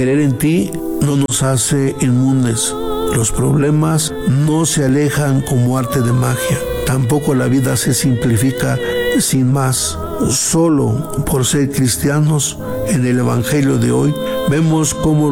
Creer en ti no nos hace inmunes. Los problemas no se alejan como arte de magia. Tampoco la vida se simplifica sin más. Solo por ser cristianos, en el Evangelio de hoy, vemos cómo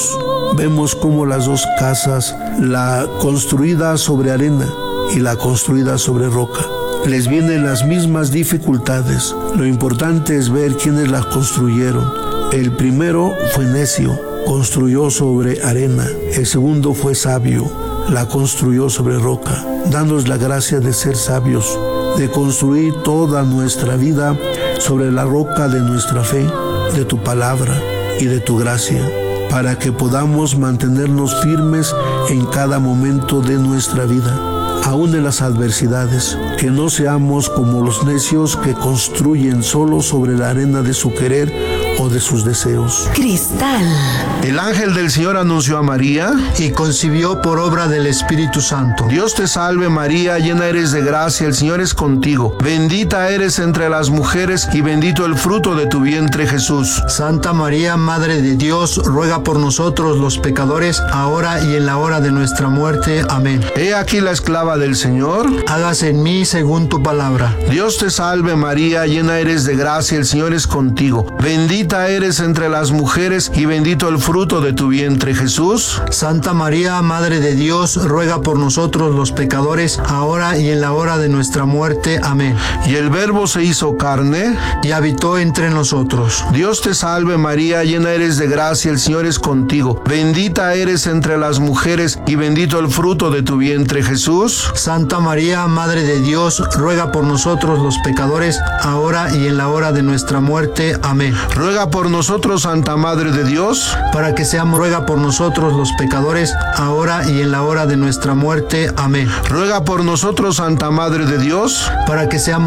las dos casas, la construida sobre arena y la construida sobre roca, les vienen las mismas dificultades. Lo importante es ver quiénes las construyeron. El primero fue necio, construyó sobre arena. El segundo fue sabio, la construyó sobre roca. Danos la gracia de ser sabios, de construir toda nuestra vida sobre la roca de nuestra fe, de tu palabra y de tu gracia, para que podamos mantenernos firmes en cada momento de nuestra vida, aún en las adversidades, que no seamos como los necios que construyen solo sobre la arena de su querer o de sus deseos. Cristal. El ángel del Señor anunció a María y concibió por obra del Espíritu Santo. Dios te salve María, llena eres de gracia, el Señor es contigo. Bendita eres entre las mujeres y bendito el fruto de tu vientre Jesús. Santa María, Madre de Dios, ruega por nosotros los pecadores, ahora y en la hora de nuestra muerte. Amén. He aquí la esclava del Señor. Hágase en mí según tu palabra. Dios te salve María, llena eres de gracia, el Señor es contigo. Bendita eres entre las mujeres y bendito el fruto de tu vientre Jesús. Santa María, Madre de Dios, ruega por nosotros los pecadores, ahora y en la hora de nuestra muerte. Amén. Y el Verbo se hizo carne y habitó entre nosotros. Dios te salve María, llena eres de gracia, el Señor es contigo. Bendita eres entre las mujeres y bendito el fruto de tu vientre Jesús. Santa María, Madre de Dios, ruega por nosotros los pecadores, ahora y en la hora de nuestra muerte. Amén. Ruega por nosotros, Santa Madre de Dios, para que seamos, ruega por nosotros los pecadores, ahora y en la hora de nuestra muerte. Amén. Ruega por nosotros, Santa Madre de Dios, para que seamos